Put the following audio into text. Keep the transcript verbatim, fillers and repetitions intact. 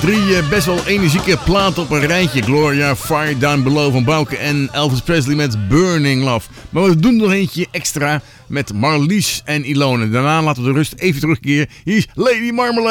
Drie uh, best wel energieke platen op een rijtje. Gloria, Fire Down Below van Bauke en Elvis Presley met Burning Love. Maar we doen nog eentje extra met Marlies en Ilone. Daarna laten we de rust even terugkeren. Hier is Lady Marmalade.